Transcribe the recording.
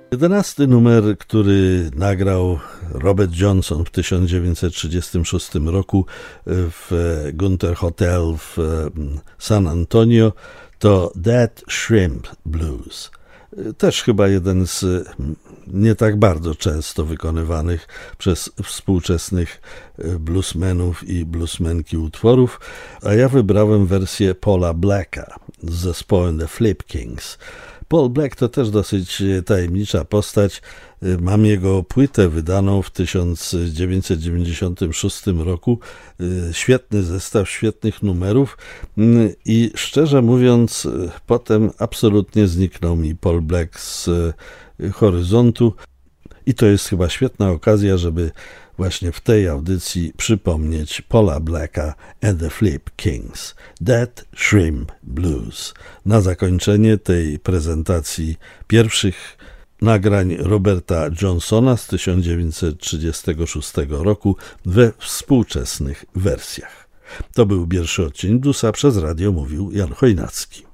11. numer, który nagrał Robert Johnson w 1936 roku w Gunther Hotel w San Antonio, to That Shrimp Blues. Też chyba jeden z nie tak bardzo często wykonywanych przez współczesnych bluesmenów i bluesmenki utworów, a ja wybrałem wersję Paula Blacka z zespołem The Flip Kings. Paul Black to też dosyć tajemnicza postać. Mam jego płytę wydaną w 1996 roku. Świetny zestaw świetnych numerów i szczerze mówiąc potem absolutnie zniknął mi Paul Black z horyzontu i to jest chyba świetna okazja, żeby właśnie w tej audycji przypomnieć Paula Blacka and the Flip Kings. That Shrimp Blues. Na zakończenie tej prezentacji pierwszych nagrań Roberta Johnsona z 1936 roku we współczesnych wersjach. To był pierwszy odcinek Bluesa, przez radio mówił Jan Chojnacki.